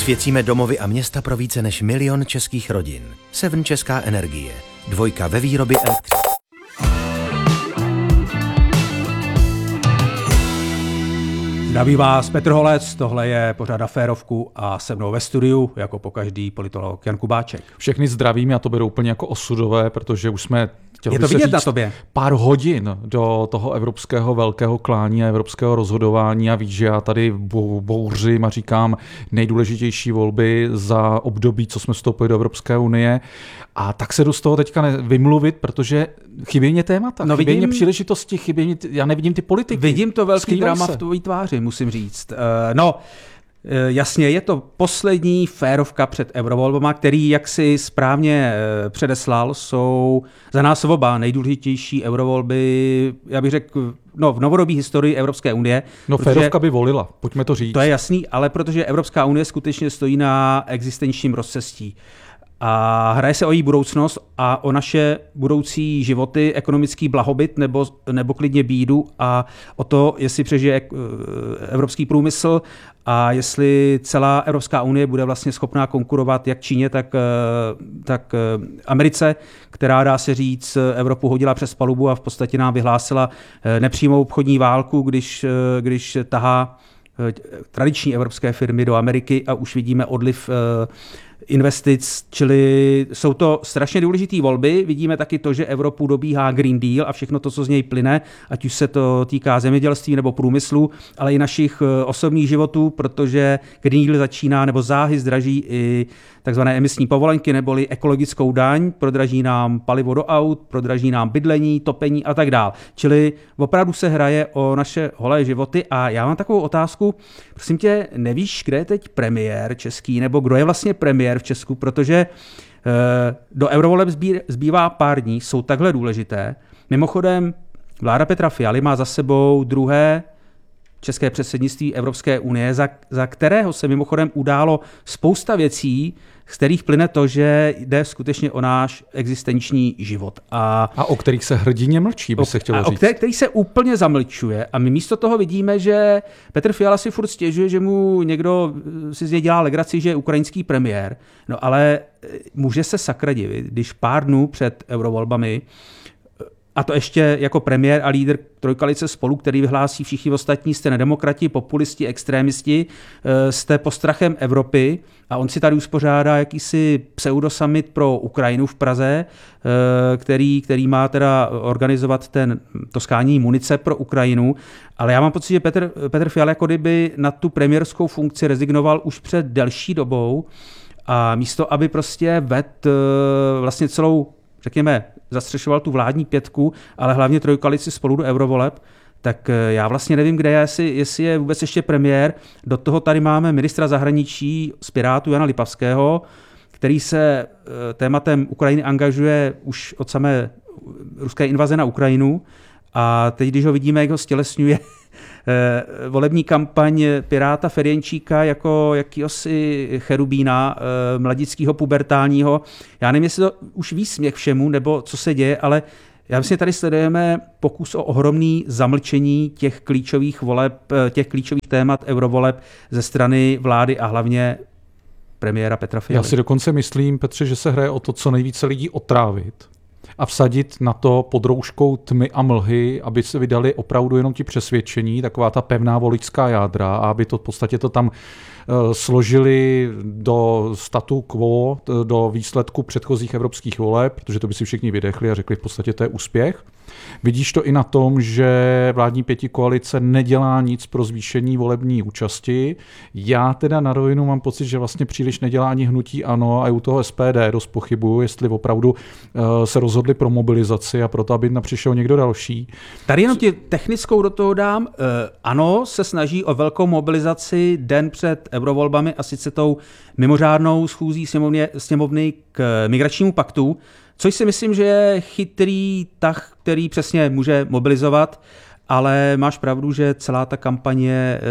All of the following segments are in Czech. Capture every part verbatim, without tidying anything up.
Osvěcíme domovy a města pro více než milion českých rodin. Seven Česká energie. Dvojka ve výrobě elektřiny. Zdraví vás Petr Holec, tohle je pořad Aférovku a se mnou ve studiu, jako pokaždý, politolog Jan Kubáček. Všechny zdravím, já to beru úplně jako osudové, protože už jsme je to vidět na tobě. Pár hodin do toho evropského velkého klání a evropského rozhodování a víš, že já tady bouřím a říkám nejdůležitější volby za období, co jsme vstoupili do Evropské unie. A tak se jdu z toho teďka vymluvit, protože chybí mě témata, no, chybí mě příležitosti, chybí mě, já nevidím ty politiky. Vidím to velký drama v tvojí tváři, musím říct. Uh, no, jasně, je to poslední férovka před eurovolbama, který, jak si správně předeslal, jsou za nás oba nejdůležitější eurovolby, já bych řekl, no, v novodobí historii Evropské unie. No, férovka by volila, pojďme to říct. To je jasný, ale protože Evropská unie skutečně stojí na existenčním rozcestí. A hraje se o její budoucnost a o naše budoucí životy, ekonomický blahobyt nebo, nebo klidně bídu a o to, jestli přežije evropský průmysl a jestli celá Evropská unie bude vlastně schopná konkurovat jak Číně, tak, tak Americe, která, dá se říct, Evropu hodila přes palubu a v podstatě nám vyhlásila nepřímou obchodní válku, když, když tahá tradiční evropské firmy do Ameriky a už vidíme odliv investic, čili jsou to strašně důležité volby. Vidíme taky to, že Evropu dobíhá Green Deal a všechno to, co z něj plyne, ať už se to týká zemědělství nebo průmyslu, ale i našich osobních životů, protože Green Deal začíná nebo záhy zdraží i takzvané emisní povolenky neboli ekologickou daň, prodraží nám palivo do aut, prodraží nám bydlení, topení a tak dál. Čili opravdu se hraje o naše holé životy a já mám takovou otázku, prosím tě, nevíš, kde je teď premiér český, nebo kdo je vlastně premiér v Česku, protože do eurovoleb zbývá pár dní, jsou takhle důležité. Mimochodem, vláda Petra Fialy má za sebou druhé české předsednictví Evropské unie, za, za kterého se mimochodem událo spousta věcí, z kterých plyne to, že jde skutečně o náš existenční život. A, a o kterých se hrdině mlčí, by o, se chtělo a říct. O který, který se úplně zamlčuje. A my místo toho vidíme, že Petr Fiala si furt stěžuje, že mu někdo si z něj dělá legraci, že je ukrajinský premiér. No ale může se sakra divit, když pár dnů před eurovolbami, a to ještě jako premiér a lídr trojkoalice Spolu, který vyhlásí všichni ostatní, jste nedemokrati, populisti, extrémisti, jste postrachem Evropy a on si tady uspořádá jakýsi pseudosummit pro Ukrajinu v Praze, který, který má teda organizovat ten, to shánění munice pro Ukrajinu, ale já mám pocit, že Petr, Petr Fiala jako kdyby na tu premiérskou funkci rezignoval už před delší dobou a místo, aby prostě ved vlastně celou, řekněme, zastřešoval tu vládní pětku, ale hlavně trojkoalici Spolu do eurovoleb, tak já vlastně nevím, kde je, jestli, jestli je vůbec ještě premiér. Do toho tady máme ministra zahraničí z Pirátů Jana Lipavského, který se tématem Ukrajiny angažuje už od samé ruské invaze na Ukrajinu. A teď, když ho vidíme, jak ho stělesňuje volební kampaň Piráta Ferjenčíka jako jakýhosi cherubína mladického pubertálního. Já nevím, jestli to už výsměch všemu, nebo co se děje, ale já myslím, tady sledujeme pokus o ohromný zamlčení těch klíčových voleb, těch klíčových témat eurovoleb ze strany vlády a hlavně premiéra Petra Fialy. Já si dokonce myslím, Petře, že se hraje o to, co nejvíce lidí otrávit a vsadit na to pod rouškou tmy a mlhy, aby se vydali opravdu jenom ti přesvědčení, taková ta pevná voličská jádra, a aby to v podstatě to tam uh, složili do statu quo, do výsledku předchozích evropských voleb, protože to by si všichni vydechli a řekli v podstatě to je úspěch. Vidíš to i na tom, že vládní pětikoalice nedělá nic pro zvýšení volební účasti. Já teda na rovinu mám pocit, že vlastně příliš nedělá ani hnutí ANO a i u toho S P D dost pochybuju, jestli opravdu uh, se rozhodli pro mobilizaci a proto, aby napřišel někdo další. Tady jenom ti technickou do toho dám. Uh, ANO se snaží o velkou mobilizaci den před eurovolbami a sice tou mimořádnou schůzí sněmovny, sněmovny k migračnímu paktu, což si myslím, že je chytrý tah, který přesně může mobilizovat, ale máš pravdu, že celá ta kampaň je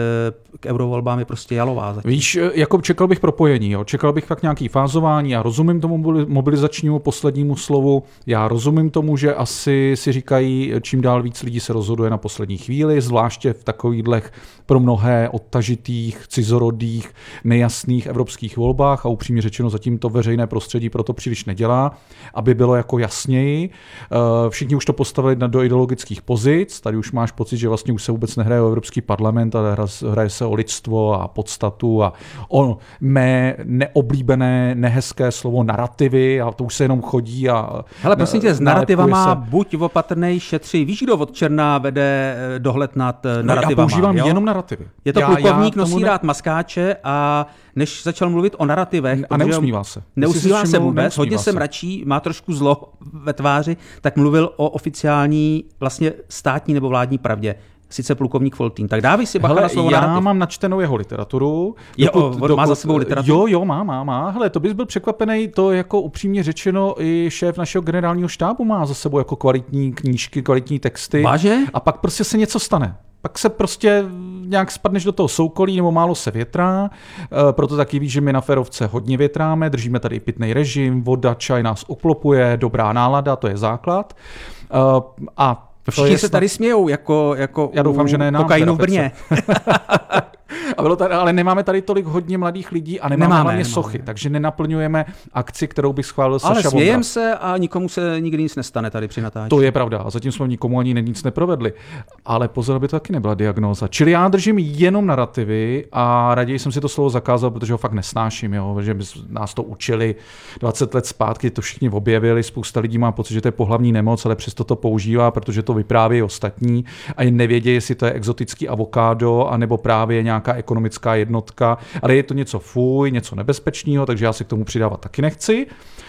k eurovolbám je prostě jalová zatím. Víš, jako čekal bych propojení, jo? Čekal bych tak nějaký fázování, já rozumím tomu mobilizačnímu poslednímu slovu, já rozumím tomu, že asi si říkají, čím dál víc lidí se rozhoduje na poslední chvíli, zvláště v takovýchhlech pro mnohé odtažitých, cizorodých, nejasných evropských volbách a upřímně řečeno zatím to veřejné prostředí proto příliš nedělá, aby bylo jako jasněji. Všichni už to postavili do ideologických pozic, tady už máš pocit, že vlastně už se vůbec nehraje o Evropský parlament, ale hraje se o lidstvo a podstatu a o mé neoblíbené, nehezké slovo narrativy a to už se jenom chodí a hele, prosím tě, s narrativama buď opatrnej, šetři. Víš, kdo od černá vede dohled nad narrativama? No, já používám jo? jenom narrativy. Je to já, plukovník, já nosí ne... rád maskáče a než začal mluvit o narrativech... A neusmívá se. Neusmívá se vůbec, hodně se mračí, má trošku zlo ve tváři, tak mluvil o oficiální, vlastně státní nebo vládní pravdě. Sice plukovník Foltín. Tak dávej si bacha na slovo já narrativ. mám načtenou jeho literaturu. Je, dokud, dokud, má za sebou literaturu? Jo, jo, má, má, má. Hele, to bys byl překvapený, to jako upřímně řečeno i šéf našeho generálního štábu má za sebou jako kvalitní knížky, kvalitní texty. Vážně? A pak prostě se něco stane. Pak se prostě nějak spadneš do toho soukolí nebo málo se větrá, e, proto taky víš, že my na Férovce hodně větráme, držíme tady i pitný režim, voda, čaj nás oklopuje, dobrá nálada, to je základ. E, a Všichni se tady smějou, jako, jako já doufám, že ne nám, kokainu v Brně. A bylo tady, ale nemáme tady tolik hodně mladých lidí a nemáme, nemáme hlavně nemáme. sochy, takže nenaplňujeme akci, kterou bych schválil ale Saša smějem Vondra. se a nikomu se nikdy nic nestane tady při natáčení. To je pravda a zatím jsme nikomu ani nic neprovedli. Ale pozor, aby to taky nebyla diagnóza. Čili já držím jenom narrativy a raději jsem si to slovo zakázal, protože ho fakt nesnáším, jo? Že nás to učili dvacet let zpátky, to všichni objevili, spousta lidí má pocit, že to je pohlavní nemoc, ale přesto to používá, protože to vypráví ostatní a jen nevědí, jestli to je exotický avokádo anebo právě nějaká ekonomická jednotka, ale je to něco fuj, něco nebezpečného, takže já se k tomu přidávat taky nechci.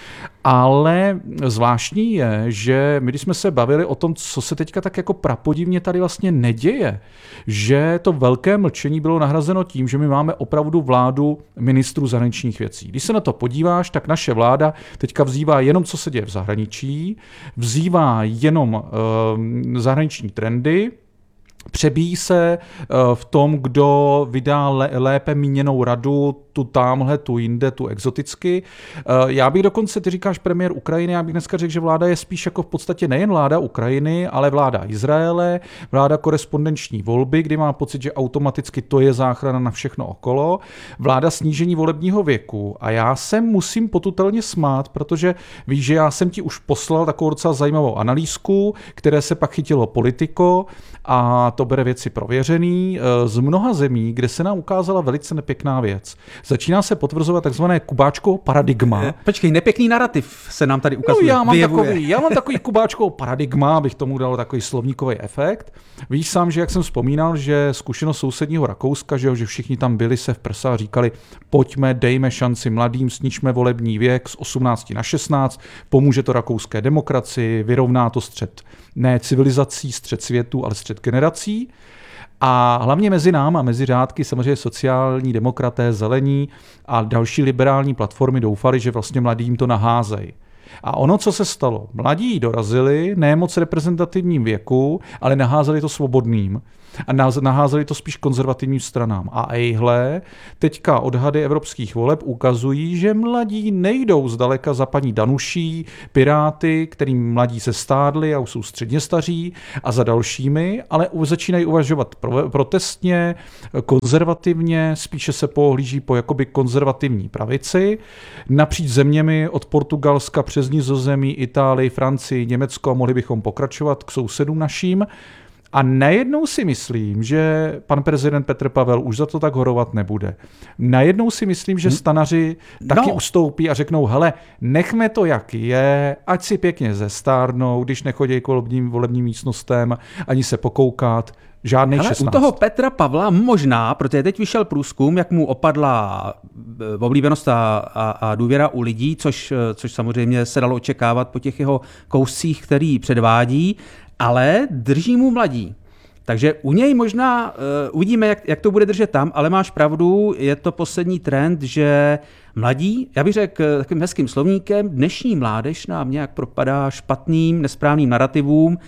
Ale zvláštní je, že my, když jsme se bavili o tom, co se teďka tak jako prapodivně tady vlastně neděje, že to velké mlčení bylo nahrazeno tím, že my máme opravdu vládu ministrů zahraničních věcí. Když se na to podíváš, tak naše vláda teďka vzývá jenom, co se děje v zahraničí, vzývá jenom uh, zahraniční trendy, přebíjí se v tom, kdo vydá lépe míněnou radu, tu támhle, tu jinde, tu exoticky. Já bych dokonce, ty říkáš premiér Ukrajiny, já bych dneska řekl, že vláda je spíš jako v podstatě nejen vláda Ukrajiny, ale vláda Izraele, vláda korespondenční volby, kdy má pocit, že automaticky to je záchrana na všechno okolo, vláda snížení volebního věku. A já se musím potutelně smát, protože víš, že já jsem ti už poslal takovou docela zajímavou analýzku, které se pak chytilo Politico a to bere věci prověřený z mnoha zemí, kde se nám ukázala velice nepěkná věc. Začíná se potvrzovat takzvané Kubáčkovo paradigma. Počkej, nepěkný narrativ se nám tady ukazuje. No, já, mám takový, já mám takový Kubáčkovo paradigma, abych tomu dal takový slovníkový efekt. Víš sám, že jak jsem vzpomínal, že zkušenost sousedního Rakouska, že, že všichni tam byli se v prsa a říkali, pojďme, dejme šanci mladým, snižme volební věk z osmnácti na šestnáct, pomůže to rakouské demokracii, vyrovná to střed ne civilizací, střed světu, ale střed generací. A hlavně mezi námi a mezi řádky samozřejmě sociální demokraté, zelení a další liberální platformy doufali, že vlastně mladým to naházejí. A ono, co se stalo? Mladí dorazili, ne moc reprezentativním věku, ale naházeli to svobodným. A naházeli to spíš konzervativním stranám. A ejhle, teďka odhady evropských voleb ukazují, že mladí nejdou zdaleka za paní Danuší, Piráty, kterým mladí se stárli a už jsou středně staří, a za dalšími, ale začínají uvažovat protestně, konzervativně, spíše se pohlíží po jakoby konzervativní pravici. Napříč zeměmi od Portugalska přes Nizozemí, Itálii, Francii, Německo a mohli bychom pokračovat k sousedům naším. A najednou si myslím, že pan prezident Petr Pavel už za to tak horovat nebude. Najednou si myslím, že stanaři taky no. ustoupí a řeknou, hele, nechme to, jak je, ať si pěkně zestárnou, když nechodí k volebním, volebním místnostem, ani se pokoukat, žádnej hele, šestnáct. U toho Petra Pavla možná, protože teď vyšel průzkum, jak mu opadla oblíbenost a, a, a důvěra u lidí, což, což samozřejmě se dalo očekávat po těch jeho kouscích, který předvádí, ale drží mu mladí. Takže u něj možná uh, uvidíme, jak, jak to bude držet tam, ale máš pravdu, je to poslední trend, že mladí, já bych řekl takovým hezkým slovníkem, dnešní mládež nám nějak propadá špatným, nesprávným narrativům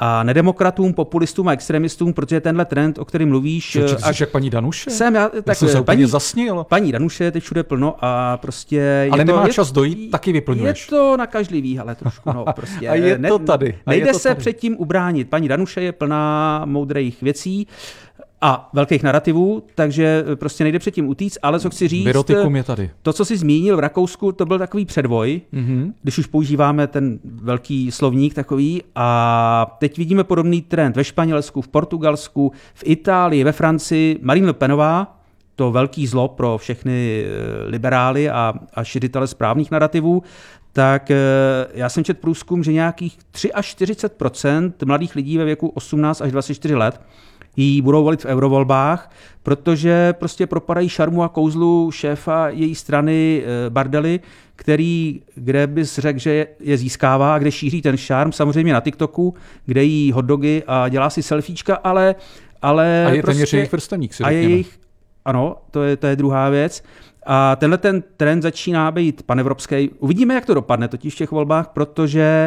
a nedemokratům, populistům a extremistům, protože tenhle trend, o kterém mluvíš... Že, že jsi jak paní Danuše? Jsem, já, já tak, jsem se úplně paní, zasnil. Paní Danuše je teď všude plno a prostě... Ale je nemá to, čas je, dojít, taky vyplňuješ. Je to nakažlivý, ale trošku, no, prostě. A je ne, to tady. A nejde je to se tady. předtím ubránit. Paní Danuše je plná moudrých věcí a velkých narrativů, takže prostě nejde předtím utíct, ale co chci říct... Virotikum je tady. To, co jsi zmínil v Rakousku, to byl takový předvoj, Mm-hmm. když už používáme ten velký slovník takový. A teď vidíme podobný trend ve Španělsku, v Portugalsku, v Itálii, ve Francii. Marine Le Penová, to velký zlo pro všechny liberály a, a šiřitele správných narrativů, tak já jsem četl průzkum, že nějakých tři až čtyřicet procent mladých lidí ve věku osmnáct až dvacet čtyři let jí budou volit v eurovolbách, protože prostě propadají šarmu a kouzlu šéfa její strany Bardely, který, kde bys řekl, že je získává a kde šíří ten šarm, samozřejmě na TikToku, kde jí hotdogy a dělá si selfiečka, ale... ale a je prostě, téměř jejich vrstevník, si a je řekněme. Jejich, ano, to je, to je druhá věc. A tenhle ten trend začíná být panevropský. Uvidíme, jak to dopadne totiž v těch volbách, protože e,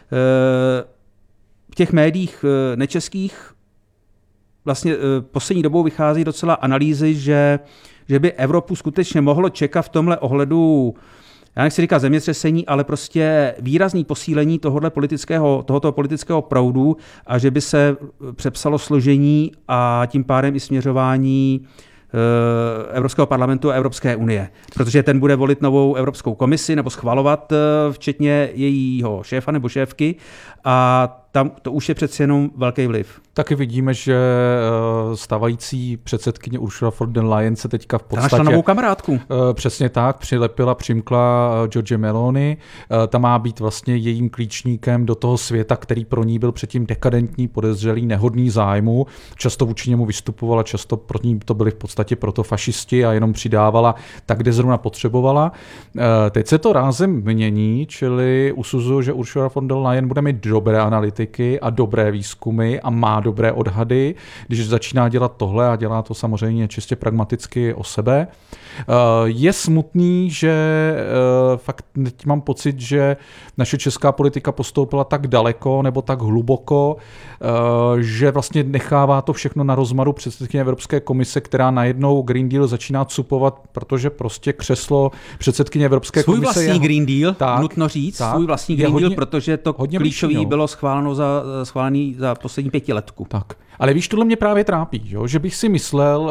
v těch médiích e, nečeských vlastně e, poslední dobou vychází docela analýzy, že, že by Evropu skutečně mohlo čekat v tomhle ohledu, já nechci říkat zemětřesení, ale prostě výrazný posílení tohoto politického, tohoto politického proudu a že by se přepsalo složení a tím pádem i směřování Evropského parlamentu a Evropské unie, protože ten bude volit novou Evropskou komisi nebo schvalovat včetně jejího šéfa nebo šéfky a tam to už je přeci jenom velký vliv. Taky vidíme, že stávající předsedkyně Ursula von der Leyen se teďka v podstatě... Ta našla novou kamarádku. Přesně tak, přilepila, přimkla Giorgia Meloni. Ta má být vlastně jejím klíčníkem do toho světa, který pro ní byl předtím dekadentní, podezřelý, nehodný zájmu. Často vůči němu vystupovala, často pro ní to byli v podstatě protofašisti a jenom přidávala tak, kde zrovna potřebovala. Teď se to rázem mění, čili usuzuju, že Ursula von der Leyen bude mít dobré analytiky a dobré výzkumy a má dobré odhady, když začíná dělat tohle a dělá to samozřejmě čistě pragmaticky o sebe. Je smutný, že fakt teď mám pocit, že naše česká politika postoupila tak daleko nebo tak hluboko, že vlastně nechává to všechno na rozmaru předsedkyně Evropské komise, která najednou Green Deal začíná cupovat, protože prostě křeslo předsedkyně Evropské svůj komise vlastní je... Green Deal, tak, nutno říct, tak, svůj vlastní Green hodně, Deal, protože to klíčový blížší, bylo schváleno za, schválený za poslední pětiletku. Tak. Ale víš, tohle mě právě trápí, jo? Že bych si myslel,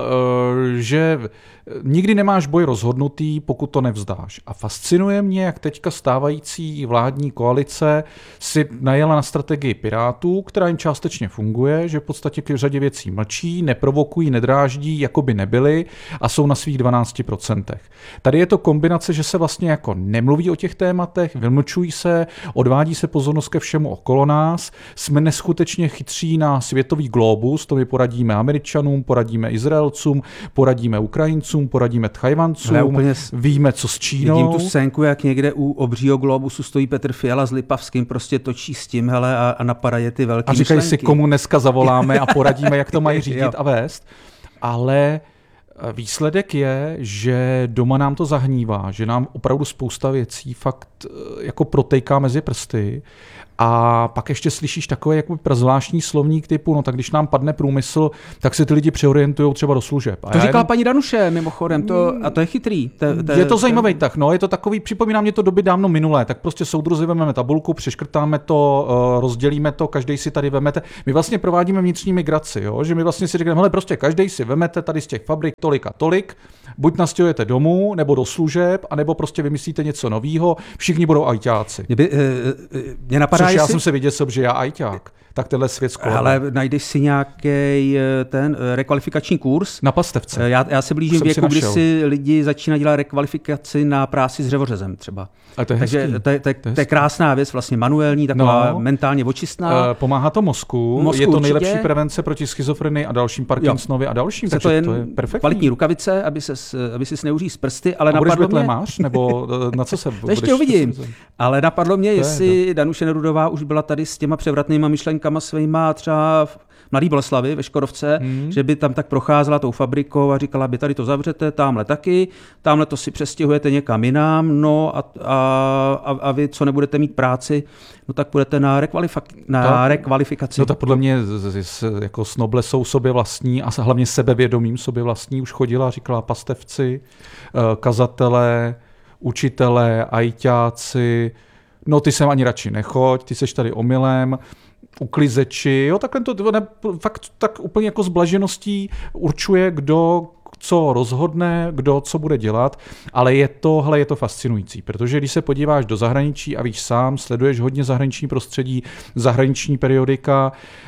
že nikdy nemáš boj rozhodnutý, pokud to nevzdáš. A fascinuje mě, jak teďka stávající vládní koalice si najela na strategii Pirátů, která jim částečně funguje, že v podstatě k řadě věcí mlčí, neprovokují, nedráždí, jako by nebyly a jsou na svých dvanácti procentech. Tady je to kombinace, že se vlastně jako nemluví o těch tématech, vymlčují se, odvádí se pozornost ke všemu okolo nás, jsme neskutečně chytří na světový globus, to my poradíme Američanům, poradíme Izraelcům, poradíme Ukrajincům, poradíme Tchajvancům, víme, co s Čínou. Vidím tu scénku, jak někde u obřího globusu stojí Petr Fiala s Lipavským, prostě točí s tím, hele, a, a napadají ty velký A říkají myšlenky. si, komu dneska zavoláme a poradíme, jak to mají řídit a vést. Ale výsledek je, že doma nám to zahnívá, že nám opravdu spousta věcí fakt jako protejká mezi prsty. A pak ještě slyšíš takové jako zvláštní slovník typu, no tak když nám padne průmysl, tak se ty lidi přeorientují třeba do služeb. A to říkala jenom... paní Danuše, mimochodem, to, a to je chytrý. To, to, je to zajímavý tak, no, je to takový, připomíná mě to doby dávno minulé, tak prostě soudruzi vememe tabulku, přeškrtáme to, rozdělíme to, každý si tady vemete. My vlastně provádíme vnitřní migraci, jo? Že my vlastně si řekneme, hele, prostě každý si vemete tady z těch fabrik tolik a tolik, buď nastěhujete domů, nebo do služeb, anebo prostě vymyslíte něco nového, všichni budou ajťáci. Mě, by, mě napadá, Což já jestli... jsem se viděl, že já ajťák. Tak tenhle svět skoro. Ale najdeš si nějaký ten rekvalifikační kurz. Na pastevce. Já, já se blížím věku, kdy si lidi začínají dělat rekvalifikaci na práci s dřevořezem třeba. A to je Takže hezký. to je, to, je, to je krásná věc, vlastně manuální, taková no, mentálně očistná. Pomáhá to mozku, mozku je to určitě. nejlepší prevence proti schizofrenii a dalším Parkinsonovi a dalším, takže to je, to je perfektní. Kvalitní rukavice, aby se aby si neuří z prsty, ale a napadlo mě... máš, nebo na co se budeš? Ještě uvidím, ale napadlo mě, to jestli je, Danuše Nerudová už byla tady s těma převratnýma myšlenkama svýma třeba Mladý Boleslavi ve Škodovce, hmm. že by tam tak procházela tou fabrikou a říkala, by tady to zavřete, tamhle taky, tamhle to si přestěhujete někam jinam, no a, a, a vy, co nebudete mít práci, no tak budete na, rekvalifik- na ta, rekvalifikaci. No tak podle mě z, z, jako snoble jsou sobě vlastní a hlavně sebevědomím sobě vlastní. Už chodila, říkala pastevci, kazatelé, učitelé, ajťáci, no ty sem ani radši nechoď, ty seš tady omylem, uklizeči, jo, takhle to ne, fakt tak úplně jako s blažeností určuje, kdo co rozhodne, kdo co bude dělat, ale je tohle je to fascinující, protože když se podíváš do zahraničí a víš sám, sleduješ hodně zahraniční prostředí, zahraniční periodika,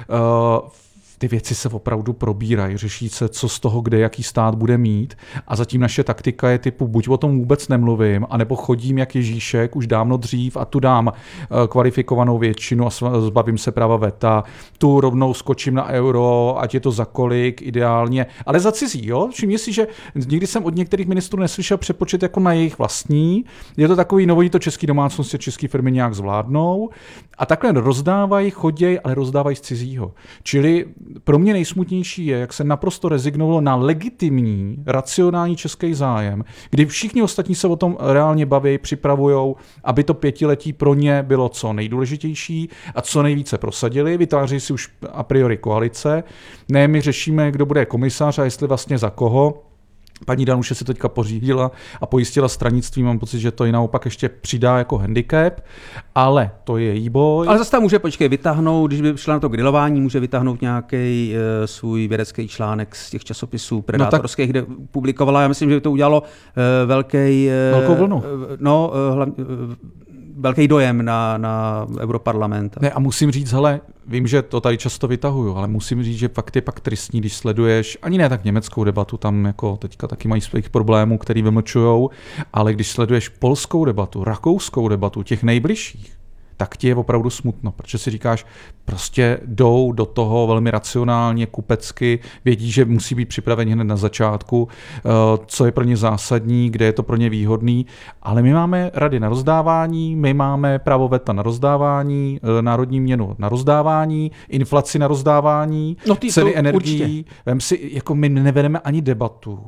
uh, ty věci se opravdu probírají, řeší se, co z toho, kde jaký stát bude mít a zatím naše taktika je typu, buď o tom vůbec nemluvím, anebo chodím jak Ježíšek už dávno dřív a tu dám kvalifikovanou většinu a zbavím se práva veta, tu rovnou skočím na euro, ať je to za kolik, ideálně, ale za cizí, jo? Všimni si, že nikdy jsem od některých ministrů neslyšel přepočet jako na jejich vlastní, je to takový, no oni to český domácnosti, český firmy nějak zvládnou a takhle rozdávají, chodějí, ale rozdávají z cizího. Čili pro mě nejsmutnější je, jak se naprosto rezignovalo na legitimní, racionální český zájem, kdy všichni ostatní se o tom reálně baví, připravujou, aby to pětiletí pro ně bylo co nejdůležitější a co nejvíce prosadili. Vytváří si už a priori koalice. Ne, my řešíme, kdo bude komisař a jestli vlastně za koho. Paní Danuše se teďka pořídila a pojistila stranictví, mám pocit, že to ji naopak ještě přidá jako handicap, ale to je její boj. Ale zase tam může, počkej, vytáhnout, když by šla na to grilování, může vytáhnout nějaký e, svůj vědecký článek z těch časopisů predátorských, no tak, kde publikovala, já myslím, že by to udělalo e, velký... E, velkou vlnu. E, no, e, hlavně... E, velký dojem na, na Europarlament. Ne, a musím říct, hele, vím, že to tady často vytahuju, ale musím říct, že fakt je pak tristní, když sleduješ, ani ne tak německou debatu, tam jako teďka taky mají svých problémů, který vymlčujou, ale když sleduješ polskou debatu, rakouskou debatu, těch nejbližších, tak ti je opravdu smutno, protože si říkáš, prostě jdou do toho velmi racionálně, kupecky, vědí, že musí být připraveni hned na začátku, co je pro ně zásadní, kde je to pro ně výhodný, ale my máme rady na rozdávání, my máme právo veta na rozdávání, národní měnu na rozdávání, inflaci na rozdávání, no ty, ceny energií. Vem si, jako my nevedeme ani debatu,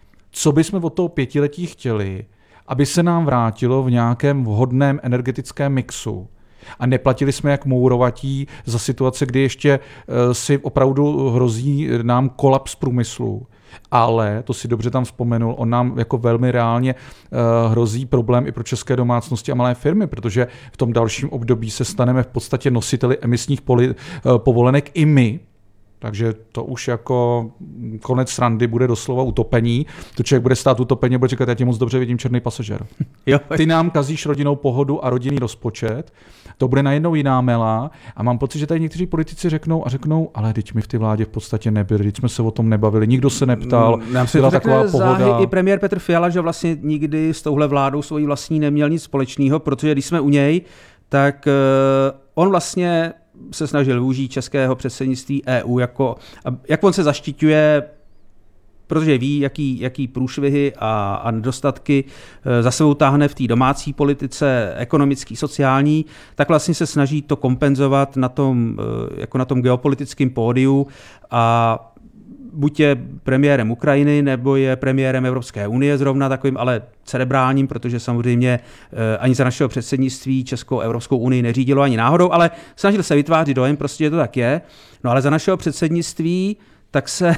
co bychom od toho pětiletí chtěli, aby se nám vrátilo v nějakém vhodném energetickém mixu. A neplatili jsme jak mourovatí za situace, kdy ještě uh, si opravdu hrozí nám kolaps průmyslu. Ale, to si dobře tam vzpomenul, on nám jako velmi reálně uh, hrozí problém i pro české domácnosti a malé firmy, protože v tom dalším období se staneme v podstatě nositeli emisních poli, uh, povolenek i my. Takže to už jako konec srandy bude doslova utopení. To člověk bude stát utopeně, bude říkat, já tě moc dobře vidím, černý pasažér. Jo. Ty nám kazíš rodinnou pohodu a rodinný rozpočet, to bude najednou jiná mela a mám pocit, že tady někteří politici řeknou a řeknou, ale teď my v té vládě v podstatě nebyli, teď jsme se o tom nebavili, nikdo se neptal, nám se byla taková pohoda. I premiér Petr Fiala, že vlastně nikdy s touhle vládou svojí vlastní neměl nic společného, protože když jsme u něj, tak uh, on vlastně se snažil využít českého předsednictví E U, jako, jak on se zaštiťuje, protože ví, jaký, jaký průšvihy a, a nedostatky za sebou táhne v té domácí politice, ekonomický, sociální, tak vlastně se snaží to kompenzovat na tom, jako na tom geopolitickém pódiu a buď je premiérem Ukrajiny, nebo je premiérem Evropské unie zrovna takovým, ale cerebrálním, protože samozřejmě ani za našeho předsednictví Českou Evropskou unii neřídilo ani náhodou, ale snažil se vytvářet dojem, prostě že to tak je. No ale za našeho předsednictví tak se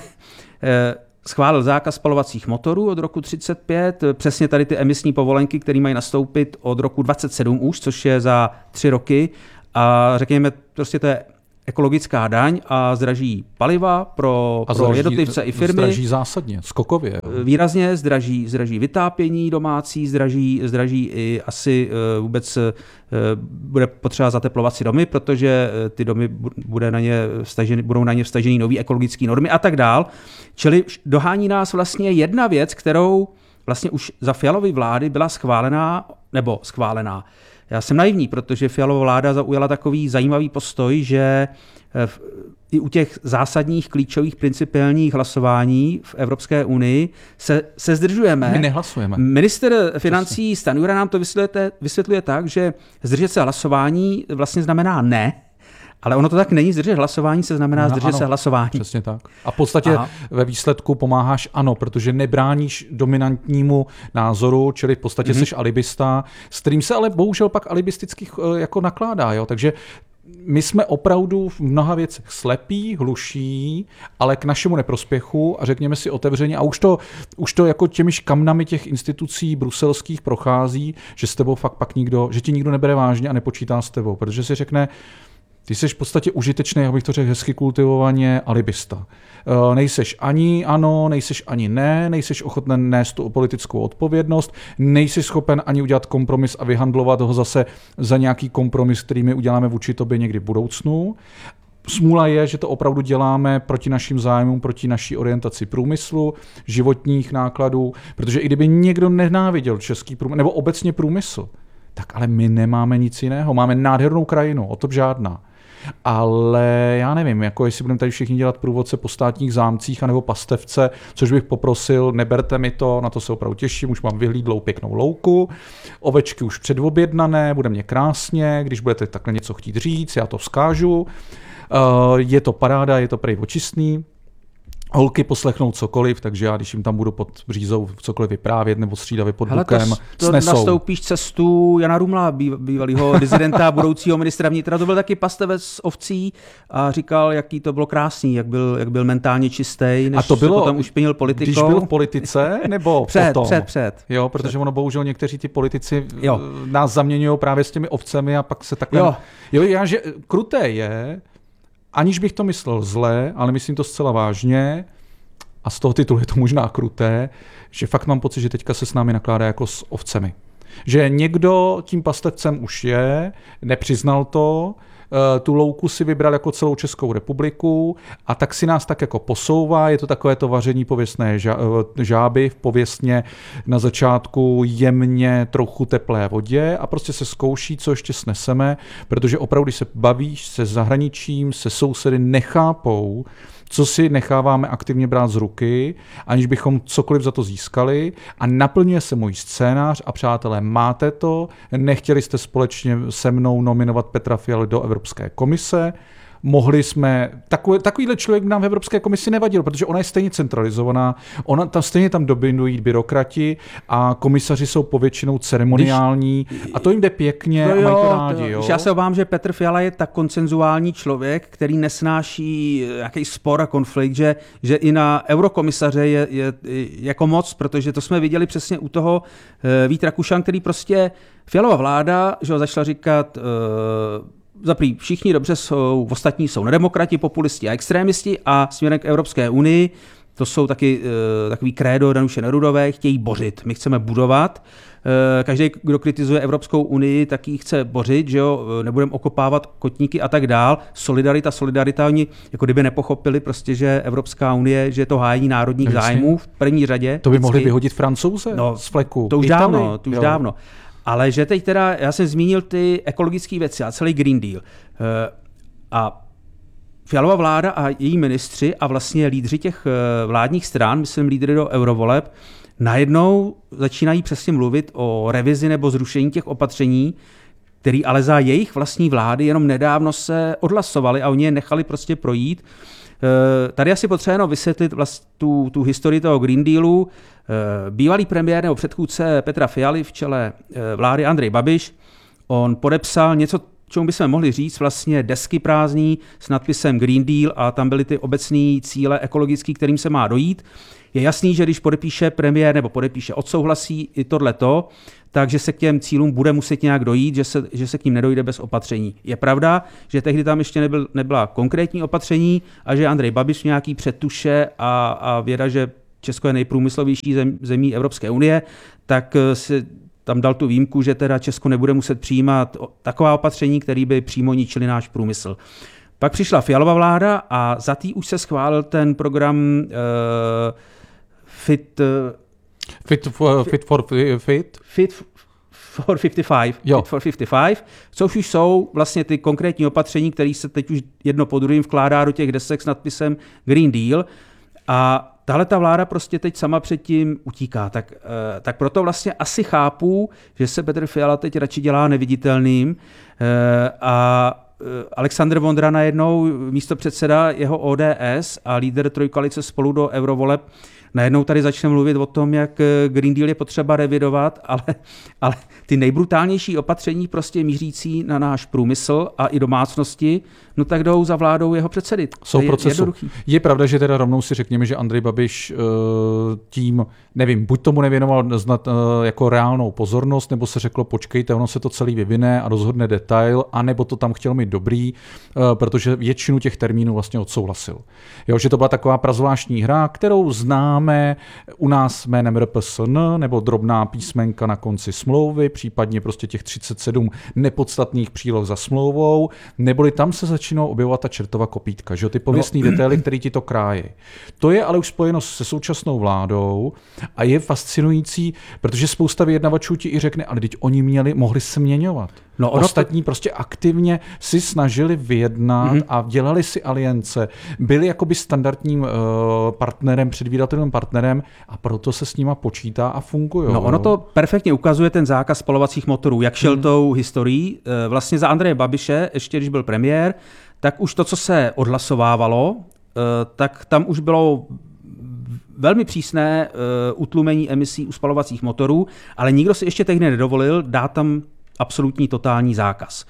schválil zákaz spalovacích motorů od roku třicet pět, přesně tady ty emisní povolenky, které mají nastoupit od roku dvacet sedm už, což je za tři roky a řekněme, prostě to je ekologická daň a zdraží paliva pro, a pro zdraží, jednotlivce i firmy. Zdraží zásadně, skokově. Výrazně zdraží, zdraží vytápění domácí, zdraží, zdraží i asi uh, vůbec uh, bude potřeba zateplovat si domy, protože uh, ty domy bude na ně vstaženy, budou na ně vstažený nový ekologické normy a tak dál. Čili dohání nás vlastně jedna věc, kterou vlastně už za Fialovy vlády byla schválená, nebo schválená. Já jsem naivní, protože Fialova vláda zaujala takový zajímavý postoj, že v, i u těch zásadních, klíčových, principiálních hlasování v Evropské unii se, se zdržujeme. My nehlasujeme. Minister financí Stanjura nám to vysvětluje, vysvětluje tak, že zdržet se hlasování vlastně znamená ne, Ale ono to tak není, zdržet hlasování se znamená No, zdržet ano, se hlasování. Přesně tak. A v podstatě Aha. ve výsledku pomáháš ano, protože nebráníš dominantnímu názoru, čili v podstatě mm-hmm. jsi alibista, s kterým se ale bohužel pak alibisticky jako nakládá. Jo? Takže my jsme opravdu v mnoha věcech slepí, hluší, ale k našemu neprospěchu a řekněme si otevřeně, a už to, už to jako těmi škamnami těch institucí bruselských prochází, že s tebou fakt pak nikdo, že ti nikdo nebere vážně a nepočítá s tebou, protože si řekne, ty jsi v podstatě užitečný, jak bych to řekl hezky kultivovaně, alibista. E, nejseš ani ano, nejseš ani ne, nejseš ochoten nést tu politickou odpovědnost, nejsi schopen ani udělat kompromis a vyhandlovat ho zase za nějaký kompromis, který my uděláme vůči tobě někdy v budoucnu. Smůla je, že to opravdu děláme proti našim zájmům, proti naší orientaci průmyslu, životních nákladů, protože i kdyby někdo nenáviděl český průmysl, nebo obecně průmysl, tak ale my nemáme nic jiného. Máme nádhernou krajinu, o tom žádná. Ale já nevím, jako jestli budeme tady všichni dělat průvodce po státních zámcích anebo pastevce, což bych poprosil, neberte mi to, na to se opravdu těším, už mám vyhlídlou pěknou louku, ovečky už předobjednané, bude mě krásně, když budete takhle něco chtít říct, já to vzkážu. Je to paráda, je to prej očistný. Holky poslechnou cokoliv, takže já, když jim tam budu pod břízou cokoliv vyprávět nebo střídavě pod Hele, bukem, to, to snesou. Nastoupíš cestu Jana Rumla, bývalého dizidenta, budoucího ministra vnitra. To byl taky pastevec ovcí a říkal, jaký to bylo krásný, jak byl, jak byl mentálně čistý, než a to bylo, se potom ušpinil politikou. Když byl v politice, nebo před, potom? Před, před. Jo, protože před. ono bohužel někteří ty politici jo. nás zaměňují právě s těmi ovcemi a pak se takhle... Jo. Jo, já, že kruté je, aniž bych to myslel zle, ale myslím to zcela vážně, a z toho titulu je to možná kruté, že fakt mám pocit, že teďka se s námi nakládá jako s ovcemi. Že někdo tím pastevcem už je, nepřiznal to, tu louku si vybral jako celou Českou republiku a tak si nás tak jako posouvá, je to takové to vaření pověstné žáby v pověstně na začátku jemně trochu teplé vodě a prostě se zkouší, co ještě sneseme, protože opravdu, když se bavíš se zahraničím, se sousedy, nechápou, co si necháváme aktivně brát z ruky, aniž bychom cokoliv za to získali a naplňuje se můj scénář a přátelé, máte to, nechtěli jste společně se mnou nominovat Petra Fialy do Evropské komise, mohli jsme, takový, takovýhle člověk nám v Evropské komisi nevadil, protože ona je stejně centralizovaná, ona tam stejně tam dobinují byrokrati a komisaři jsou povětšinou ceremoniální když, a to jim jde pěkně no a jo, mají to rádi. To, jo? Já se obávám, že Petr Fiala je tak konsenzuální člověk, který nesnáší nějaký spor a konflikt, že, že i na eurokomisaře je, je jako moc, protože to jsme viděli přesně u toho Vít Rakušan, který prostě Fialova vláda, že ho začala říkat uh, zaprý všichni dobře jsou, ostatní jsou nedemokrati, populisti a extrémisti a směrem k Evropské unii, to jsou taky e, takový krédo Danuše Nerudové, chtějí bořit, my chceme budovat. E, každý, kdo kritizuje Evropskou unii, tak ji chce bořit, že jo, nebudeme okopávat kotníky a tak dál. Solidarita, solidarita, oni jako kdyby nepochopili prostě, že Evropská unie, že je to hájení národních Jasně. zájmů v první řadě. To by vždycky. mohli vyhodit Francouze no, z fleku. To už Itali, dávno, to už jo. dávno. Ale že teď teda, já jsem zmínil ty ekologické věci a celý Green Deal. A Fialova vláda a její ministři a vlastně lídři těch vládních stran, myslím lídry do eurovoleb, najednou začínají přesně mluvit o revizi nebo zrušení těch opatření, které ale za jejich vlastní vlády jenom nedávno se odhlasovali a oni je nechali prostě projít. Tady asi potřeba vysvětlit vlastně tu, tu historii toho Green Dealu. Bývalý premiér nebo předchůdce Petra Fialy v čele vlády Andrej Babiš, on podepsal něco, čemu bychom mohli říct, vlastně desky prázdný s nadpisem Green Deal a tam byly ty obecné cíle ekologické, kterým se má dojít. Je jasný, že když podepíše premiér nebo podepíše, odsouhlasí i tohleto, takže se k těm cílům bude muset nějak dojít, že se, že se k ním nedojde bez opatření. Je pravda, že tehdy tam ještě nebyl, nebyla konkrétní opatření a že Andrej Babiš nějaký předtuše a, a věda, že Česko je nejprůmyslovější zem, zemí Evropské unie, tak si tam dal tu výjimku, že teda Česko nebude muset přijímat taková opatření, které by přímo ničily náš průmysl. Pak přišla Fialova vláda a za tý už se schválil ten program uh, Fit... Uh, Fit for Fit. For, fit. fit for padesát pět, jo. Fit for padesát pět, což už jsou vlastně ty konkrétní opatření, které se teď už jedno po druhém vkládá do těch desek s nadpisem Green Deal. A tahle ta vláda prostě teď sama předtím utíká. Tak, tak proto vlastně asi chápu, že se Petr Fiala teď radši dělá neviditelným a Alexandr Vondra najednou, místopředseda jeho O D S a lídr trojkoalice Spolu do eurovoleb, najednou tady začne mluvit o tom, jak Green Deal je potřeba revidovat, ale, ale ty nejbrutálnější opatření prostě mířící na náš průmysl a i domácnosti, no tak jdou za vládou jeho předsedy. Jsou procesu. Je pravda, že teda rovnou si řekněme, že Andrej Babiš tím, nevím, buď tomu nevěnoval znat, jako reálnou pozornost, nebo se řeklo, počkejte, ono se to celý vyvine a rozhodne detail, anebo to tam chtěl mít dobrý, protože většinu těch termínů vlastně odsouhlasil. Jo, že to byla taková prazvláštní hra, kterou známe u nás jménem R P S N, nebo drobná písmenka na konci smlouvy, případně prostě těch třicet sedm nepodstatných příloh za smlouvou, neboli tam se začínou objevovat ta čertova kopítka, že ty pověstný no. detaily, které ti to krájí. To je ale už spojeno se současnou vládou a je fascinující, protože spousta vyjednavačů ti i řekne, ale teď oni měli, mohli se měňovat. No, ostatní to... prostě aktivně si snažili vyjednat mm-hmm. a dělali si aliance, byli jakoby standardním uh, partnerem, předvídatelným partnerem a proto se s nima počítá a fungují. No ono to perfektně ukazuje ten zákaz spalovacích motorů, jak šel mm. tou historií. Vlastně za Andreje Babiše, ještě když byl premiér, tak už to, co se odhlasovávalo, tak tam už bylo velmi přísné utlumení emisí u spalovacích motorů, ale nikdo si ještě tehdy nedovolil dát tam absolutní totální zákaz.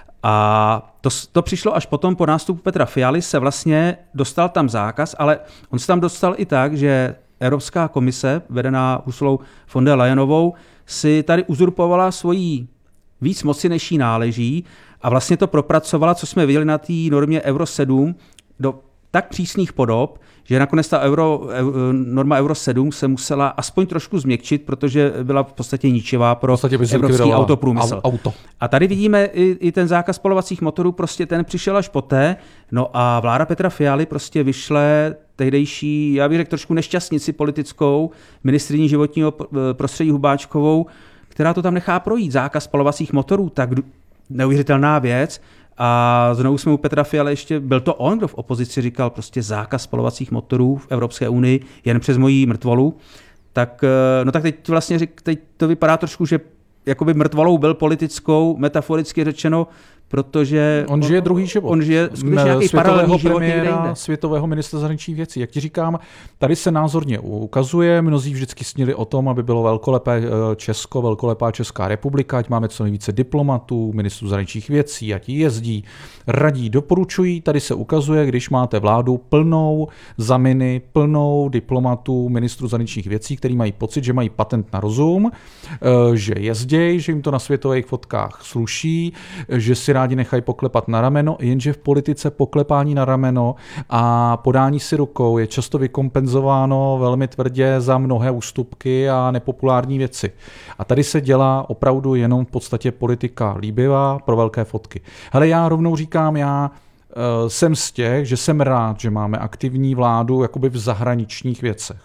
A to, to přišlo až potom po nástupu Petra Fialy se vlastně dostal tam zákaz, ale on se tam dostal i tak, že Evropská komise, vedená Ursulou von der Leyenovou, si tady uzurpovala svoji víc moci, než jí náleží a vlastně to propracovala, co jsme viděli na té normě Euro sedm, do tak přísných podob, že nakonec ta euro, norma Euro sedm se musela aspoň trošku změkčit, protože byla v podstatě ničivá pro evropský autoprůmysl. Auto. A tady vidíme i, i ten zákaz spalovacích motorů, prostě ten přišel až poté, no a vláda Petra Fialy prostě vyšle tehdejší, já bych řekl trošku nešťastnici politickou, ministryní životního prostředí Hubáčkovou, která to tam nechá projít, zákaz spalovacích motorů, tak neuvěřitelná věc. A znovu jsme u Petra Fialy ještě, byl to on, kdo v opozici říkal prostě zákaz spalovacích motorů v Evropské unii jen přes moji mrtvolu. Tak, no tak teď vlastně teď to vypadá trošku, že jakoby mrtvolou byl politickou, metaforicky řečeno, protože on žije druhý život. On žije skutečně nějaký paralelní život někde jinde. Světového ministra zahraničních věcí. Jak ti říkám, tady se názorně ukazuje, mnozí vždycky snili o tom, aby bylo velkolepé Česko, velkolepá Česká republika, ať máme co nejvíce diplomatů, ministrů zahraničních věcí, ať jezdí, radí, doporučují. Tady se ukazuje, když máte vládu plnou zaminy, plnou diplomatů, ministrů zahraničních věcí, kteří mají pocit, že mají patent na rozum, že jezdějí, že jim to na světových fotkách sluší, že si rádi nechají poklepat na rameno, jenže v politice poklepání na rameno a podání si rukou je často vykompenzováno velmi tvrdě za mnohé ústupky a nepopulární věci. A tady se dělá opravdu jenom v podstatě politika líbivá pro velké fotky. Hele, já rovnou říkám, já uh, jsem z těch, že jsem rád, že máme aktivní vládu jakoby v zahraničních věcech.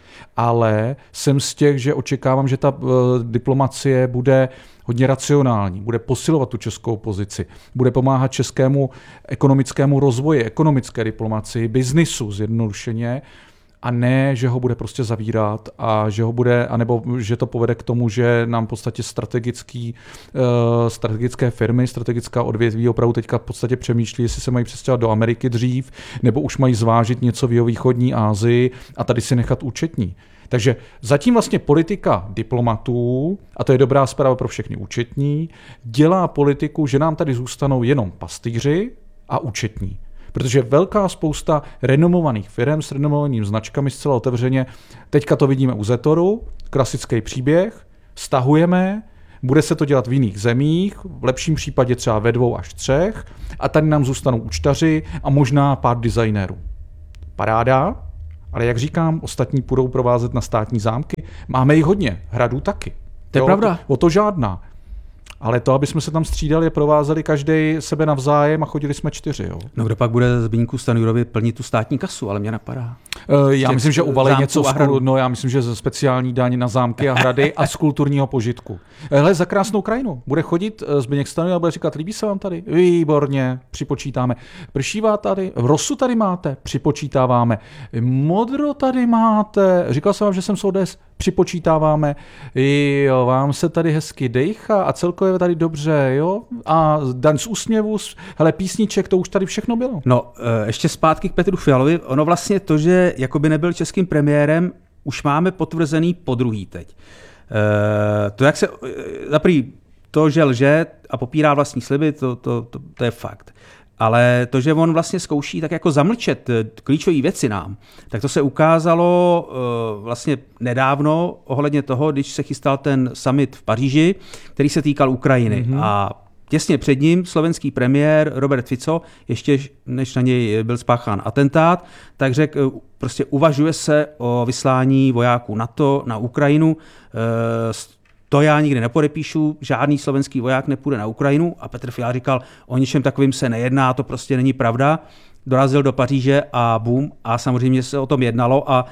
Ale jsem z těch, že očekávám, že ta uh, diplomacie bude hodně racionální, bude posilovat tu českou pozici, bude pomáhat českému ekonomickému rozvoji, ekonomické diplomacii, biznisu zjednodušeně, a ne, že ho bude prostě zavírat a že ho bude, anebo že to povede k tomu, že nám v podstatě strategický, uh, strategické firmy, strategická odvětví opravdu teďka v podstatě přemýšlí, jestli se mají přestěhovat do Ameriky dřív, nebo už mají zvážit něco v jihovýchodní Asii a tady si nechat účetní. Takže zatím vlastně politika diplomatů, a to je dobrá zpráva pro všechny účetní, dělá politiku, že nám tady zůstanou jenom pastýři a účetní. Protože velká spousta renomovaných firm s renomovanými značkami zcela otevřeně, teďka to vidíme u Zetoru, klasický příběh, stahujeme, bude se to dělat v jiných zemích, v lepším případě třeba ve dvou až třech, a tady nám zůstanou účtaři a možná pár designérů. Paráda, ale jak říkám, ostatní půjdou provázet na státní zámky. Máme jich hodně, hradů taky. To je jo, pravda. O to, o to žádná. Ale to, aby jsme se tam střídali a provázeli každý sebe navzájem a chodili jsme čtyři. Jo. No kdo pak bude Zbyňku Stanjurovi plnit tu státní kasu, ale mě napadá. Uh, já myslím, že uvalí něco, skul, no já myslím, že ze speciální daň na zámky a hrady a z kulturního požitku. Hele, za krásnou krajinu. Bude chodit Zbyněk Stanjura a bude říkat, líbí se vám tady? Výborně, připočítáme. Pršívá tady? Rosu tady máte? Připočítáváme. Modro tady máte? Říkal jsem vám, že jsem z O D S. připočítáváme, jo, vám se tady hezky dejchá a celkově tady dobře, jo, a daň z úsměvu, hele, písniček, to už tady všechno bylo. No, ještě zpátky k Petru Fialovi, ono vlastně to, že jakoby nebyl českým premiérem, už máme potvrzený podruhý teď. To, jak se, zaprý, to, že lže a popírá vlastní sliby, to, to, to, to je fakt. Ale to, že on vlastně zkouší tak jako zamlčet klíčové věci nám, tak to se ukázalo uh, vlastně nedávno ohledně toho, když se chystal ten summit v Paříži, který se týkal Ukrajiny. Mm-hmm. A těsně před ním slovenský premiér Robert Fico, ještě než na něj byl spáchán atentát, tak řekl, prostě uvažuje se o vyslání vojáků NATO na Ukrajinu. Uh, To já nikdy nepodepíšu, žádný slovenský voják nepůjde na Ukrajinu a Petr Fiala říkal, o ničem takovým se nejedná, to prostě není pravda. Dorazil do Paříže a bum, a samozřejmě se o tom jednalo a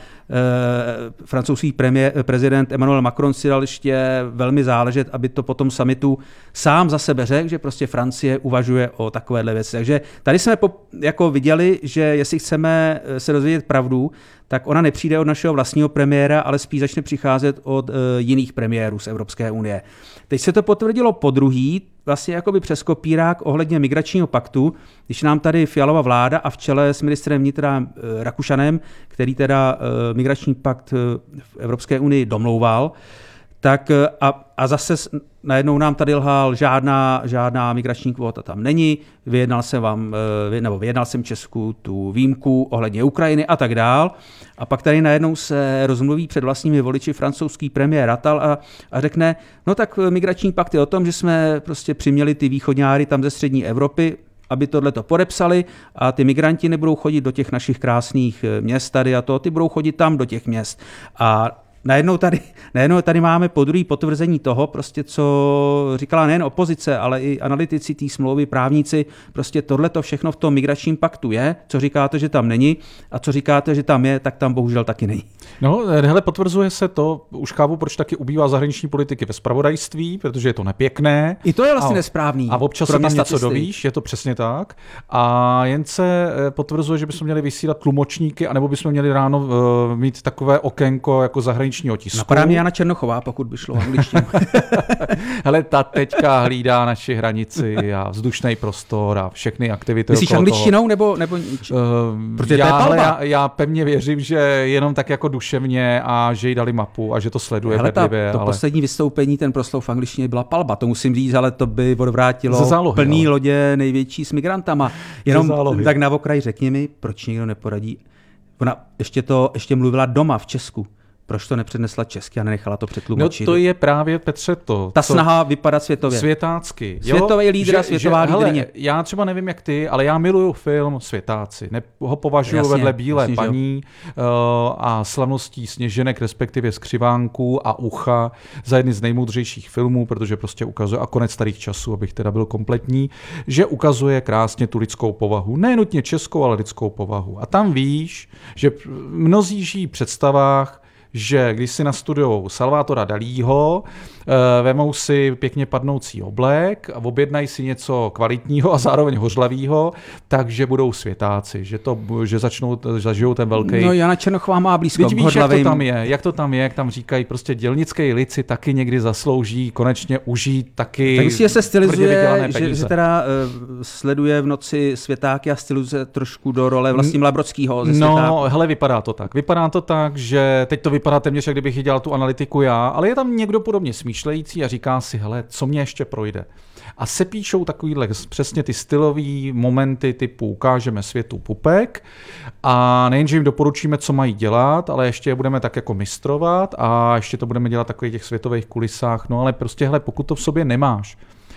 e, francouzský premiér, prezident Emmanuel Macron si dal ještě velmi záležet, aby to po tom summitu sám za sebe řekl, že prostě Francie uvažuje o takovéhle věci. Takže tady jsme po, jako viděli, že jestli chceme se dozvědět pravdu, tak ona nepřijde od našeho vlastního premiéra, ale spíš začne přicházet od e, jiných premiérů z Evropské unie. Teď se to potvrdilo podruhý, vlastně jakoby přes kopírák ohledně migračního paktu, když nám tady Fialova vláda a v čele s ministrem vnitra e, Rakušanem, který teda e, migrační pakt e, v Evropské unii domlouval, tak a, a zase najednou nám tady lhal, žádná, žádná migrační kvóta tam není, vyjednal jsem vám, nebo vyjednal jsem Česku tu výjimku ohledně Ukrajiny a tak dál. A pak tady najednou se rozmluví před vlastními voliči francouzský premiér Attal a, a řekne, no tak migrační pakt je o tom, že jsme prostě přiměli ty východňáry tam ze střední Evropy, aby tohleto podepsali a ty migranti nebudou chodit do těch našich krásných měst tady a to, ty budou chodit tam do těch měst. A Najednou tady, najednou tady máme podruhé potvrzení toho, prostě, co říkala nejen opozice, ale i analytici té smlouvy, právníci, prostě tohleto všechno v tom migračním paktu je, co říkáte, že tam není a co říkáte, že tam je, tak tam bohužel taky není. No, hele, potvrzuje se to, už chápu, proč taky ubývá zahraniční politiky ve zpravodajství, protože je to nepěkné. I to je vlastně a, nesprávný. A občas se tam něco dovíš, je to přesně tak. A jen se potvrzuje, že bychom měli vysílat tlumočníky, anebo bychom měli ráno uh, mít takové okénko jako zahraniční tisku. Napadá mě Jana Černochová, pokud by šlo angličtinu. Hele, ta teďka hlídá naši hranici a vzdušný prostor a všechny aktivity. Myslíš angličtinou nebo, nebo uh, Protože já, hele, já, já pevně věřím, že jenom tak jako duševně a že jí dali mapu a že to sleduje hele, bedlivě. Ta, to ale... poslední vystoupení, ten proslov v angličtině byla palba, to musím říct, ale to by odvrátilo zálohy, plný ale. lodě největší s migrantama. Jenom tak na okraj řekni mi, proč někdo neporadí. Ona ještě to ještě mluvila doma v Česku. Proč to nepřednesla česky a nenechala to přetlumočit? No to je právě, Petře, to. Ta snaha vypadat světově. Světácky. Světový lídr a světová lídryně. Já třeba nevím, jak ty, ale já miluju film Světáci. Ne, ho považuji jasně, vedle Bílé jasně, paní uh, a slavností Sněženek, respektive Skřivánků a Ucha za jedny z nejmoudřejších filmů, protože prostě ukazuje, a konec starých časů, abych teda byl kompletní, že ukazuje krásně tu lidskou povahu. Ne nutně českou, ale lidskou povahu. A tam víš, že mnozí žijí v představách, že když si nastudujou Salvátora Dalího, vemou si pěkně padnoucí oblek a objednají si něco kvalitního a zároveň hořlavýho, takže budou světáci, že, to, že začnou, zažijou ten velký... No Jana Černochová má blízko k hořlavým. Jak to tam je, jak to tam je, jak tam říkají, prostě dělnický lid si taky někdy zaslouží konečně užít taky... Tak si se stylizuje, že, že teda uh, sleduje v noci světáky a stylizuje trošku do role Vlastimila Brodskýho ze Světáku. No, hele, vypadá to tak. Vypadá to tak, že teď to vypadá téměř, jak kdybych dělal tu analytiku já, ale je tam někdo podobně smýšlející a říká si, hele, co mě ještě projde. A se píšou takovýhle přesně ty stylové momenty typu ukážeme světu pupek a nejenže jim doporučíme, co mají dělat, ale ještě je budeme tak jako mistrovat a ještě to budeme dělat takových těch světových kulisách, no ale prostě, hele, pokud to v sobě nemáš,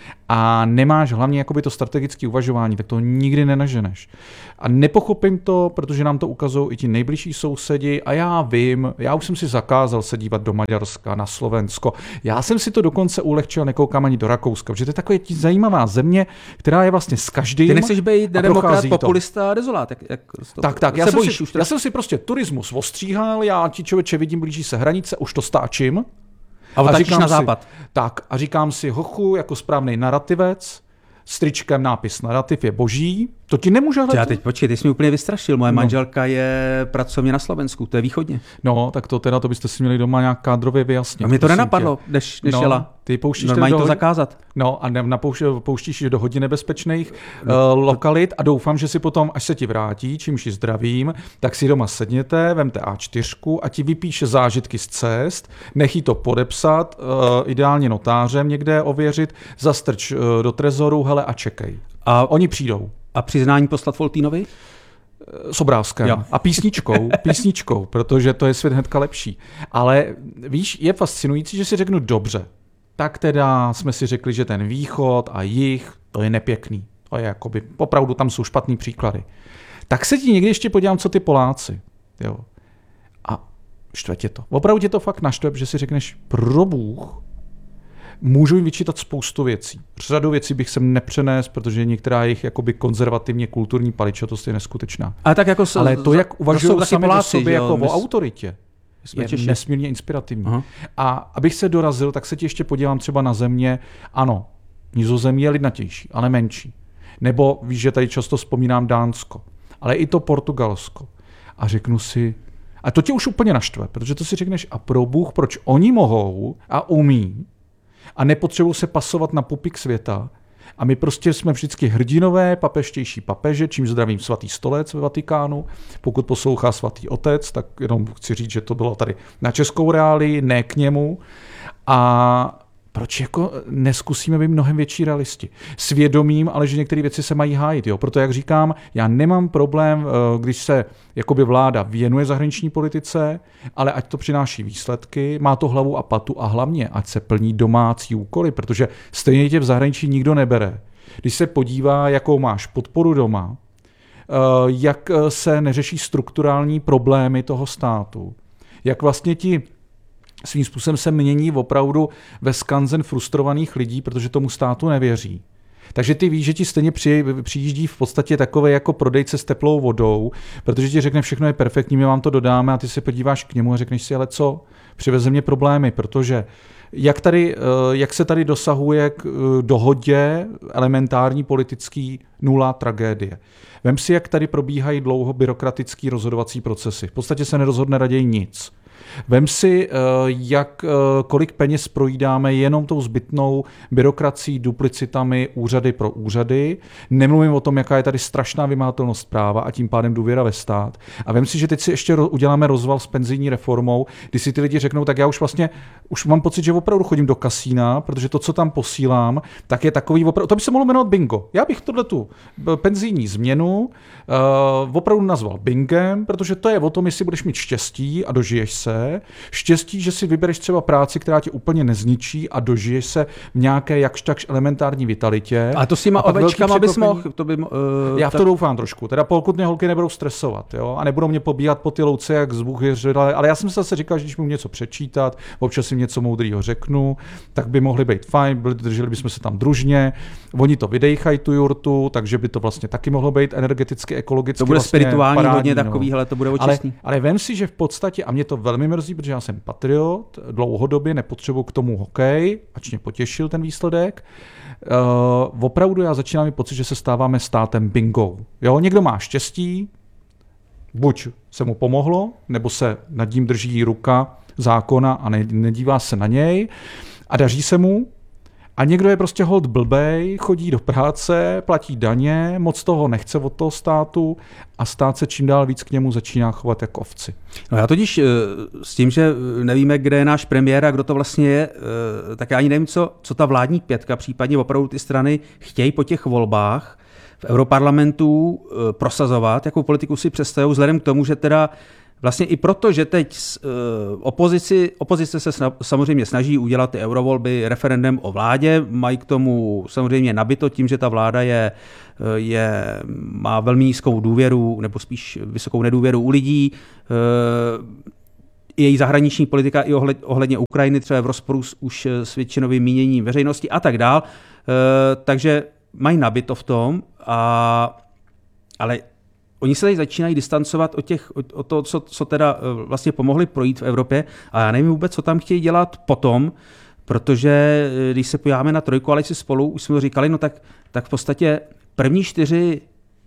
a nemáš hlavně jakoby to strategické uvažování, tak to nikdy nenaženeš. A nepochopím to, protože nám to ukazují i ti nejbližší sousedi a já vím, já už jsem si zakázal se dívat do Maďarska, na Slovensko. Já jsem si to dokonce ulehčil, nekoukám ani do Rakouska, protože to je taková zajímavá země, která je vlastně s každým. Ty nechceš být demokrat, populista a dezolát. Jak, jak to, tak, tak, já jsem, si, už já jsem si prostě turismus ostříhal, já ti člověče vidím, blíží se hranice, už to stáčím. A, a říkám na západ. Si, tak a říkám si, hochu, jako správný narrativec, s tričkem nápis narrativ je boží, To ti nemůže hledat. Já teď počkej, ty jsi mi úplně vystrašil. Moje no. manželka je pracovně na Slovensku, to je východně. No, tak to teda, to byste si měli doma nějak kádrově vyjasnit. A mě to nenapadlo, než, než no, jela. Ty pouštíš normálně do to hod... zakázat. No a ne, napouš, pouštíš do hodně nebezpečných no, uh, lokalit a doufám, že si potom, až se ti vrátí, čímž ji zdravím, tak si doma sedněte, vemte á čtyři a ti vypíše zážitky z cest, nech jí to podepsat, uh, ideálně notářem někde ověřit, zastrč uh, do trezoru, hele a čekej. A oni přijdou. A přiznání poslat Foltínovi? S obrázkem. Jo. A písničkou, písničkou, protože to je svět hnedka lepší. Ale víš, je fascinující, že si řeknu dobře. Tak teda jsme si řekli, že ten východ a jih, to je nepěkný. To je jakoby, opravdu tam jsou špatný příklady. Tak se ti někdy ještě podívám, co ty Poláci. Jo. A štve tě to. Opravdu tě to fakt naštve, že si řekneš, pro Bůh, můžu jim vyčítat spoustu věcí. Řadu věcí bych sem nepřenes, protože některá jejich jakoby konzervativně kulturní paličatost je neskutečná. Ale, tak jako Ale to, jak uvažují sami o sobě jako my... o autoritě, je Češi. nesmírně inspirativní. Aha. A abych se dorazil, tak se ti ještě podívám třeba na země. Ano, Nizozemí je lidnatější, ale menší. Nebo víš, že tady často vzpomínám Dánsko, ale i to Portugalsko. A řeknu si, a to tě už úplně naštve, protože to si řekneš, a pro Bůh, proč oni mohou a umí a nepotřebují se pasovat na pupík světa. A my prostě jsme vždycky hrdinové, papeštější papeže, čím zdravím svatý stolec ve Vatikánu. Pokud poslouchá svatý otec, tak jenom chci říct, že to bylo tady na českou reálii, ne k němu. A proč jako neskusíme být mnohem větší realisti? Svědomím, ale že některé věci se mají hájit. Jo? Proto, jak říkám, já nemám problém, když se jakoby vláda věnuje zahraniční politice, ale ať to přináší výsledky, má to hlavu a patu a hlavně, ať se plní domácí úkoly, protože stejně tě v zahraničí nikdo nebere. Když se podívá, jakou máš podporu doma, jak se neřeší strukturální problémy toho státu, jak vlastně ti svým způsobem se mění opravdu ve skanzen frustrovaných lidí, protože tomu státu nevěří. Takže ty víš, že ti stejně přijíždí v podstatě takové jako prodejce s teplou vodou, protože ti řekne, všechno je perfektní, my vám to dodáme a ty se podíváš k němu a řekneš si, ale co, přiveze mě problémy, protože jak, tady, jak se tady dosahuje k dohodě elementární politický nula tragédie. Vem si, jak tady probíhají dlouho byrokratický rozhodovací procesy. V podstatě se nerozhodne raději nic. Vem si, jak, kolik peněz projídáme jenom tou zbytnou byrokracií, duplicitami, úřady pro úřady. Nemluvím o tom, jaká je tady strašná vymahatelnost práva a tím pádem důvěra ve stát. A vem si, že teď si ještě uděláme rozval s penzijní reformou, kdy si ty lidi řeknou, tak já už vlastně, už mám pocit, že opravdu chodím do kasína, protože to, co tam posílám, tak je takový opravdu, to by se mohlo jmenovat bingo. Já bych tohletu penzijní změnu uh, opravdu nazval bingem, protože to je o tom, jestli budeš mít štěstí a dožiješ se. Štěstí, že si vybereš třeba práci, která tě úplně nezničí a dožiješ se v nějaké jakž takž elementární vitalitě. A to s těma ovečkama bys mohl. To by, uh, Já v tak... to doufám trošku. Teda pokud mě holky nebudou stresovat, jo, a nebudou mě pobíhat po ty louce, jak zvuk jeřile, ale já jsem se zase říkal, že když mu něco přečítat, občas jim něco moudrýho řeknu, tak by mohli být fajn, drželi bychom se tam družně. Oni to vydejchají tu jurtu, takže by to vlastně taky mohlo být energeticky, ekologicky. To bude vlastně spirituální parádní, hodně no. takový, hele, to bude očistný. Ale, ale vem si, že v podstatě, a mě to velmi mrzí, protože já jsem patriot, dlouhodobě nepotřebuji k tomu hokej, ač mě potěšil ten výsledek. Uh, opravdu já začínám mít pocit, že se stáváme státem bingo. Jo, někdo má štěstí, buď se mu pomohlo, nebo se nad ním drží ruka zákona a ne, nedívá se na něj a daří se mu. A někdo je prostě hold blbej, chodí do práce, platí daně, moc toho nechce od toho státu a stát se čím dál víc k němu začíná chovat jako ovci. No já totiž s tím, že nevíme, kde je náš premiér a kdo to vlastně je, tak já ani nevím, co, co ta vládní pětka, případně opravdu ty strany chtějí po těch volbách v Europarlamentu prosazovat, jakou politiku si představují, vzhledem k tomu, že teda vlastně i proto, že teď uh, opozici, opozice se sna, samozřejmě snaží udělat ty eurovolby referendem o vládě, mají k tomu samozřejmě nabito tím, že ta vláda je, je, má velmi nízkou důvěru, nebo spíš vysokou nedůvěru u lidí. Uh, její zahraniční politika i ohled, ohledně Ukrajiny třeba v rozporu s, už s většinovým míněním veřejnosti a tak dál. Uh, takže mají nabito v tom, a, ale oni se tady začínají distancovat od, těch, od toho, co, co teda vlastně pomohli projít v Evropě a já nevím vůbec, co tam chtějí dělat potom, protože když se podíváme na trojkoalici Spolu, už jsme to říkali, no tak, tak v podstatě první čtyři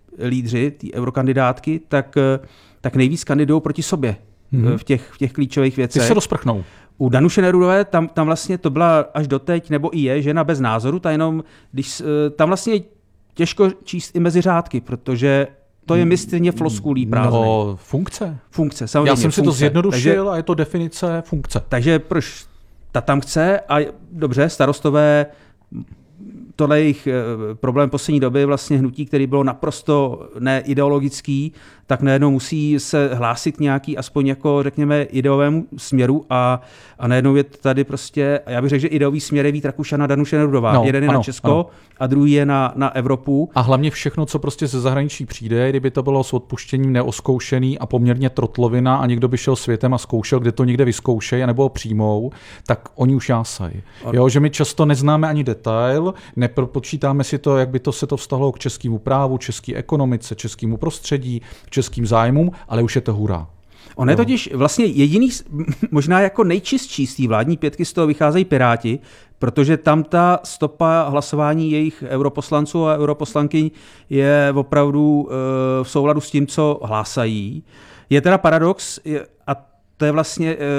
lídři, ty eurokandidátky, tak, tak nejvíc kandidují proti sobě hmm. v, těch, v těch klíčových věcech. Ty se rozprchnou. U Danuše Nerudové tam, tam vlastně to byla až doteď, nebo i je, žena bez názoru, ta jenom, když, tam vlastně těžko číst i mezi řádky, protože to je mistryně floskulí prázdnej. No, funkce. Funkce, samozřejmě. Já jsem si funkce. to zjednodušil takže, a je to definice funkce. Takže proč ta tam chce a dobře, starostové, tohle je jejich problém poslední doby, vlastně hnutí, který bylo naprosto neideologický, tak najednou musí se hlásit k nějaký aspoň jako řekněme ideovému směru a, a najednou je tady prostě, já bych řekl, že ideový směr je Vít Rakušan a Danuše Nerudová. No, Jeden je ano, na Česko ano. a druhý je na, na Evropu. A hlavně všechno, co prostě ze zahraničí přijde, kdyby to bylo s odpuštěním neoskoušený a poměrně trotlovina a někdo by šel světem a zkoušel, kde to někde vyzkoušej nebo ho přijmou, tak oni už jásají. Jo, že my často neznáme ani detail, nepočítáme si to, jak by to se to vztahlo k českému právu, české ekonomice, českému prostředí, českým zájmům, ale už je to hurá. On je totiž vlastně jediný, možná jako nejčistší z té vládní pětky, z toho vycházejí Piráti, protože tam ta stopa hlasování jejich europoslanců a europoslankyň je opravdu e, v souladu s tím, co hlásají. Je teda paradox, je, a to je vlastně, e,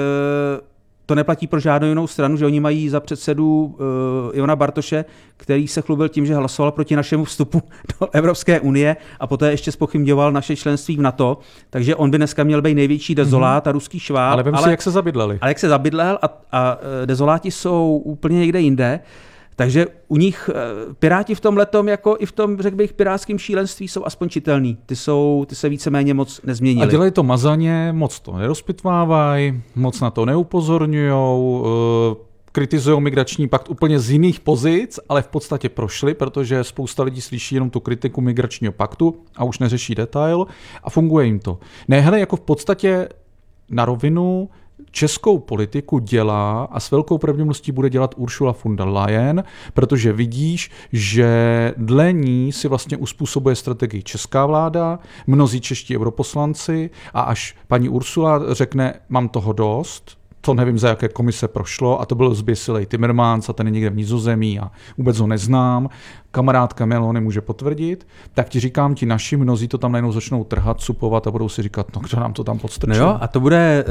to neplatí pro žádnou jinou stranu, že oni mají za předsedu e, Ivana Bartoše, který se chlubil tím, že hlasoval proti našemu vstupu do Evropské unie a poté ještě zpochybňoval naše členství v NATO, takže on by dneska měl být největší dezolát a ruský šváb. Ale vem si, jak se zabydleli. Ale jak se zabydlel a, a dezoláti jsou úplně někde jinde, takže u nich Piráti v tom letom, jako i v tom, řekl bych, pirátském šílenství jsou aspoň čitelný. Ty, jsou, ty se víceméně moc nezměnily. A dělají to mazaně, moc to nerozpitvávají, moc na to neupozorňujou, kritizují migrační pakt úplně z jiných pozic, ale v podstatě prošli, protože spousta lidí slyší jenom tu kritiku migračního paktu a už neřeší detail a funguje jim to. Ne, hele, jako v podstatě na rovinu českou politiku dělá a s velkou pravděpodobností bude dělat Ursula von der Leyen, protože vidíš, že dle ní si vlastně uspůsobuje strategii česká vláda, mnozí čeští europoslanci a až paní Ursula řekne, mám toho dost, to nevím, za jaké komise prošlo, a to byl zběsilej Timmermans a ten je někde v Nizozemí a vůbec ho neznám, kamarádka Meloni může potvrdit, tak ti říkám, ti naši mnozí to tam najednou začnou trhat, supovat a budou si říkat, no kdo nám to tam podstrčil. No jo, a to bude,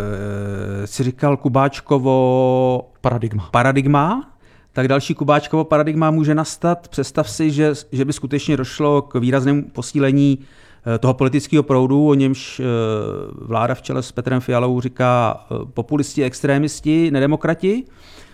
uh, si říkal Kubáčkovo paradigma. paradigma, tak další Kubáčkovo paradigma může nastat. Představ si, že, že by skutečně došlo k výraznému posílení toho politického proudu, o němž vláda v čele s Petrem Fialou říká populisti, extrémisti, nedemokrati.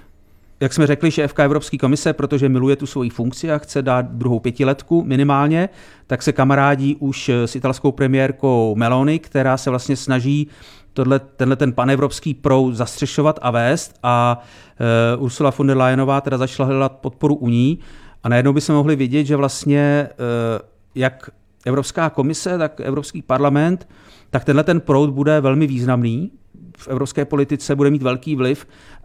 Jak jsme řekli, šéfka Evropské komise, protože miluje tu svoji funkci a chce dát druhou pětiletku minimálně, tak se kamarádí už s italskou premiérkou Meloni, která se vlastně snaží tohle, tenhle ten panevropský proud zastřešovat a vést a uh, Ursula von der Leyenová teda začala hledat podporu u ní a najednou by se mohli vidět, že vlastně uh, jak Evropská komise, tak Evropský parlament, tak tenhle ten proud bude velmi významný. V evropské politice bude mít velký vliv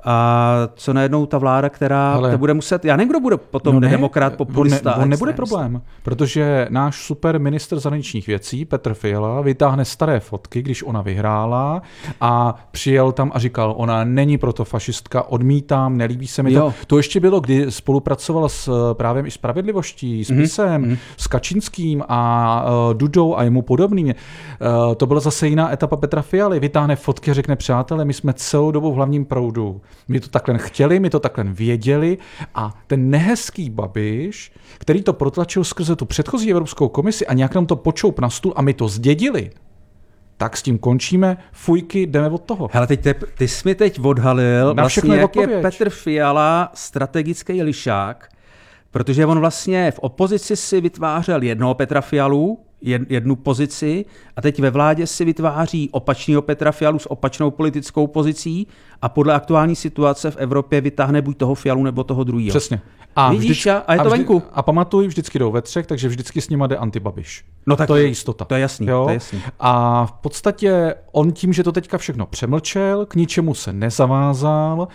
a co najednou ta vláda, která Ale... bude muset, já nevím, kdo bude potom no ne, demokrat, populista. On, ne, on nebude problém, protože náš super ministr zahraničních věcí, Petr Fiala, vytáhne staré fotky, když ona vyhrála a přijel tam a říkal, ona není proto fašistka, odmítám, nelíbí se mi jo. to. To ještě bylo, kdy spolupracovala s právem i spravedlivostí, s PiSem, mm-hmm. s Kačinským a uh, Dudou a jemu podobným. Uh, to byla zase jiná etapa Petra Fialy. Vytáhne fotky a řekne, přátelé, my jsme celou dobu v hlavním proudu. My to takhle chtěli, my to takhle věděli a ten nehezký Babiš, který to protlačil skrze tu předchozí Evropskou komisi a nějak nám to počoup na stůl a my to zdědili, tak s tím končíme, fujky, jdeme od toho. Hele, teď te, ty jsi mi teď odhalil, na vlastně, jak je Petr Fiala strategický lišák, protože on vlastně v opozici si vytvářel jednoho Petra Fialu, jednu pozici a teď ve vládě si vytváří opačného Petra Fialu s opačnou politickou pozicí a podle aktuální situace v Evropě vytáhne buď toho Fialu nebo toho druhého. Přesně. A, Vidíš, vždycky, a je to a vždy, venku. A pamatuj, vždycky jdou ve třech, takže vždycky s nima jde antibabiš. No tak to je jistota. To je jasný, jo? to je jasný. A v podstatě on tím, že to teďka všechno přemlčel, k ničemu se nezavázal,